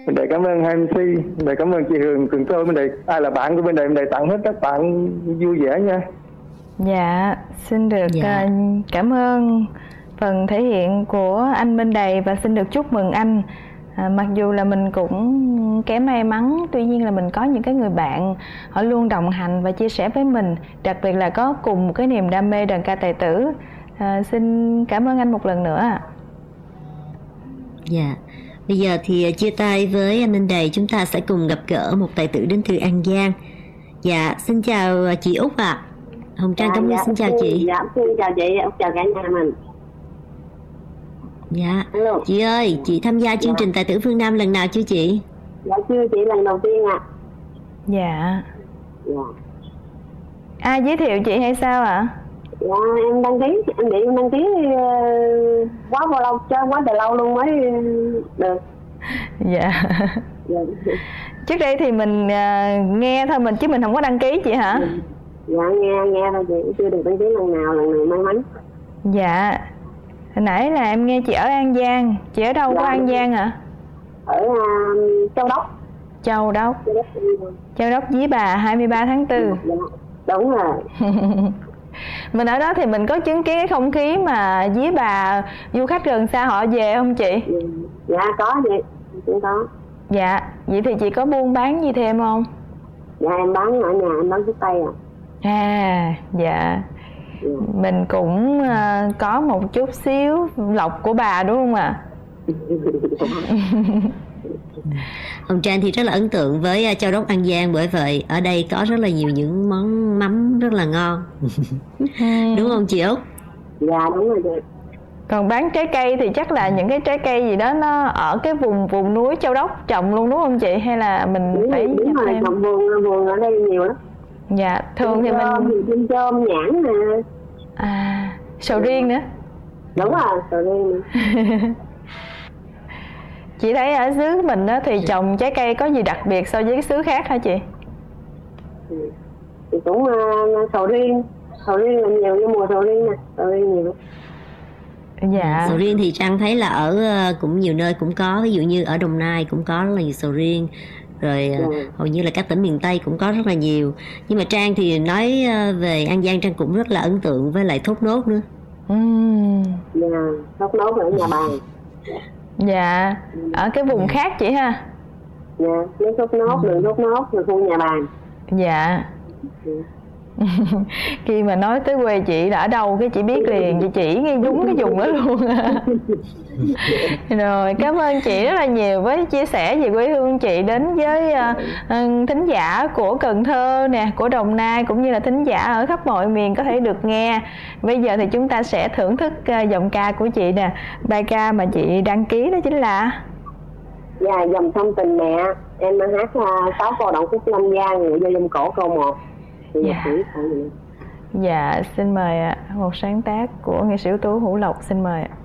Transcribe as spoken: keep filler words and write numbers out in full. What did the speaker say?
Mình Đại cảm ơn hai em xê, mình Đại cảm ơn chị Hường, Cường Tôi, mình Đại ai là bạn của bên Đại, mình Đại tặng hết các bạn vui vẻ nha. Dạ, xin được Dạ. uh, cảm ơn phần thể hiện của anh Minh Đầy và xin được chúc mừng anh. À, mặc dù là mình cũng kém may mắn, tuy nhiên là mình có những cái người bạn họ luôn đồng hành và chia sẻ với mình, đặc biệt là có cùng một cái niềm đam mê đờn ca tài tử. À, xin cảm ơn anh một lần nữa ạ. Dạ. Bây giờ thì chia tay với anh Minh Đầy, chúng ta sẽ cùng gặp gỡ một tài tử đến từ An Giang. Dạ, xin chào chị Út ạ. À. Hồng Trang dạ, cảm ơn, dạ, xin chào chị. Dạ, xin chào chị, chào cả nhà mình. Dạ. Hello. Chị ơi, chị tham gia chương dạ. trình Tài tử Phương Nam lần nào chưa chị? Dạ chưa chị, lần đầu tiên ạ. À. Dạ. Dạ. Ai giới thiệu chị hay sao ạ? À? Dạ em đăng ký, em bị đăng ký uh, quá bao lâu, chơi quá từ lâu luôn mới được. Dạ. Dạ. Trước đây thì mình uh, nghe thôi mình chứ mình không có đăng ký chị hả? Dạ nghe nghe thôi chị, chưa được đăng ký lần nào, lần này may mắn. Dạ. Hồi nãy là em nghe chị ở An Giang, chị ở đâu dạ. của An Giang ạ? À? Ở uh, Châu Đốc. Châu Đốc. Châu Đốc, Châu Đốc Dí Bà hai mươi ba tháng tư. Dạ, đúng rồi. Mình ở đó thì mình có chứng kiến cái không khí mà Dí Bà du khách gần xa họ về không chị? Dạ có chị, cũng có. Dạ, vậy thì chị có buôn bán gì thêm không? Dạ em bán ở nhà, em bán thuốc tây à. À, dạ. dạ. Mình cũng uh, có một chút xíu lộc của bà đúng không ạ? À? Hồng Trang thì rất là ấn tượng với Châu Đốc An Giang, bởi vậy ở đây có rất là nhiều những món mắm rất là ngon. Đúng không chị Út? Dạ đúng rồi chị. Còn bán trái cây thì chắc là những cái trái cây gì đó nó ở cái vùng vùng núi Châu Đốc trồng luôn đúng không chị? Hay là mình đúng phải đúng rồi, trồng vườn, vườn ở đây nhiều lắm. Dạ, thường chôm, thì mình chôm chôm nhãn nè. À, sầu riêng nữa. Đúng rồi, sầu riêng nữa. Chị thấy ở xứ mình đó thì trồng trái cây có gì đặc biệt so với cái xứ khác hả chị? Ừ. Thì cũng uh, sầu riêng, sầu riêng là nhiều, như mùa sầu riêng nè, sầu riêng nhiều. Dạ. Sầu riêng thì Trang thấy là ở cũng nhiều nơi cũng có, ví dụ như ở Đồng Nai cũng có rất là nhiều sầu riêng, rồi dạ. hầu như là các tỉnh miền Tây cũng có rất là nhiều. Nhưng mà Trang thì nói về An Giang, Trang cũng rất là ấn tượng với lại thốt nốt nữa. Uhm. Dạ, thốt nốt ở Nhà Bàng. Dạ, ở cái vùng khác chị ha? Dạ, lấy thốt nốt, đường thốt nốt, rồi khu Nhà Bàng. Dạ. dạ. Khi mà nói tới quê chị là ở đâu cái chị biết liền, chị chỉ ngay đúng cái vùng đó luôn. Rồi cảm ơn chị rất là nhiều với chia sẻ về quê hương chị đến với uh, uh, thính giả của Cần Thơ nè, của Đồng Nai, cũng như là thính giả ở khắp mọi miền có thể được nghe. Bây giờ thì chúng ta sẽ thưởng thức uh, giọng ca của chị nè. Bài ca mà chị đăng ký đó chính là Dạ, dòng sông tình mẹ. Em hát uh, sáu cô Động Phúc Lâm Giang, người vô dòng cổ câu một. Dạ. Dạ, xin mời một sáng tác của nghệ sĩ ưu tú Hữu Lộc, xin mời ạ.